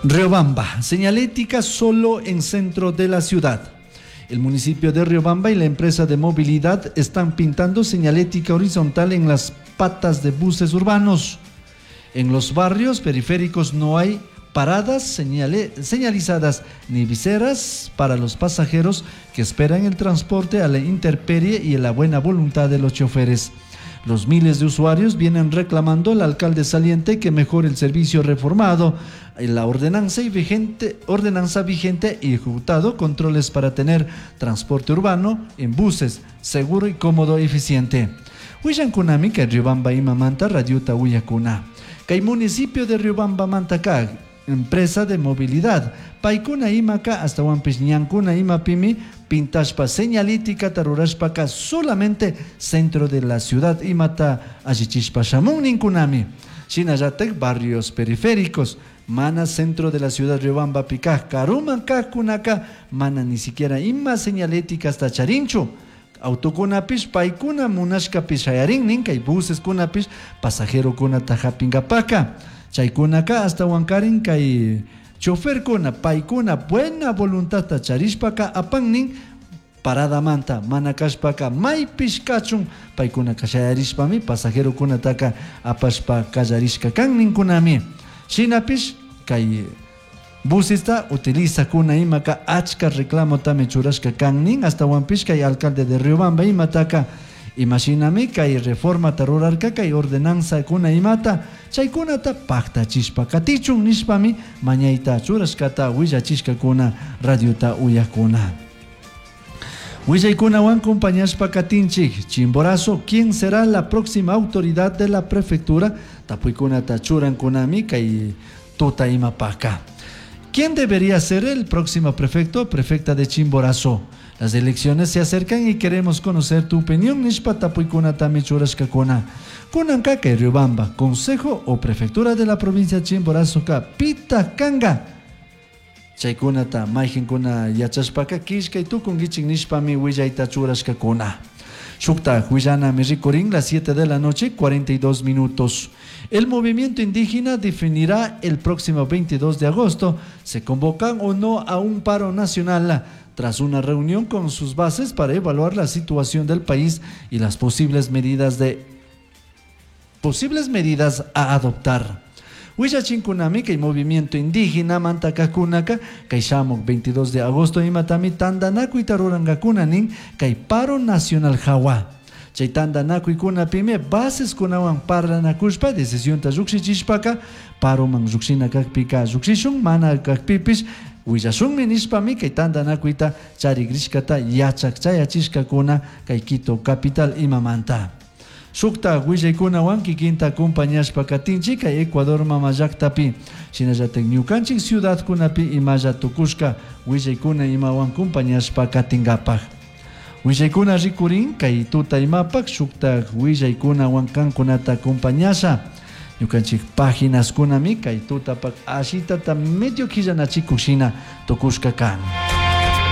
Riobamba, señalética solo en centro de la ciudad. El municipio de Riobamba y la empresa de movilidad están pintando señalética horizontal en las patas de buses urbanos. En los barrios periféricos no hay paradas señalizadas ni viseras para los pasajeros que esperan el transporte a la intemperie y a la buena voluntad de los choferes. Los miles de usuarios vienen reclamando al alcalde saliente que mejore el servicio reformado, la ordenanza vigente y ejecutado controles para tener transporte urbano en buses seguro y cómodo y eficiente. Huillan kunami que Riobamba ima manta radiuta huyakuna. Que el municipio de Riobamba mantacá, empresa de movilidad, paikuna imaka hasta Huampiñancuna imapimi, pintashpa señalítica tarurashpaka solamente centro de la ciudad imata ajichishpa shamun ninkunami. Shinayatek barrios periféricos, mana centro de la ciudad Riobamba pikaj, karumanka kunaka, mana ni siquiera ima señalética hasta charincho. Autokunapish paikuna munashkapish hayarin ninkay buses kunapish pasajero kuna tajapingapaka. Chaykunaka hasta Huancarin kay chofer kuna paikuna buena voluntad tacharishpaka apannin parada manta manakashpaka maypish kachun paikuna kashayarishpami pasajero kuna taka apashpa kallarishka kan ninkunami. Shinapish kay busista utiliza kuna imaka achka reclamo tame churashka kan nin hasta Huampish kay alcalde de Riobamba imataka. Imagíname kay reforma tarurarka kay ordenanza kuna imata chaykunata pacta chispa katichun nishpami mañayta churashkata willachishka kuna radiota uyakuna. Willaykunawan compañashpa katinchik Chimborazo, ¿quién será la próxima autoridad de la prefectura? Tapuykunata churan kunami kay tuta imapaka. ¿Quién debería ser el próximo prefecto o prefecta de Chimborazo? Las elecciones se acercan y queremos conocer tu opinión. Nishpatapuykuna michurashkakuna. Kunanka que Riobamba, Consejo o Prefectura de la provincia de Chimborazo ka pita kanga. Chaykunata mayjinkuna yachashpaka kishkay tukungichik nishpami willayta churashkakuna. Shukta Huillana Merricorín, las 7 de la noche, 42 minutos. El movimiento indígena definirá el próximo 22 de agosto. ¿Se convocan o no a un paro nacional? Tras una reunión con sus bases para evaluar la situación del país y las posibles medidas a adoptar. Huillachinkunami, que el movimiento indígena Mantacacunaca, que Shamok 22 de agosto y Matami Tandanaku y Tarurangakunanin, que paro nacional Jawa. Chaitandanaku y Kunapime, bases kunawan parlanakushpa, decisión tazuxichishpaka, paro man zuxina kakpika zuxishun, mana kakpipish, Huillasun minispami kay tandanakuita charigrishkata yachak chayachishkakuna kay Quito capital imamanta. Shukta huillaykunawan kikinta acompañashpa katinchik kay Ecuador mamayaktapi. Shinallatek ñukanchik ciudad kunapi imalla tukushka huillaykuna imawan acompañashpa katingapaj. Huillaykuna rikurin kay tuta imapak shukta huillaykunawan kankunata acompañasha. Ñukanchik páginas kunami kay tutapak ashitata medio killanachikushina tukushka kan.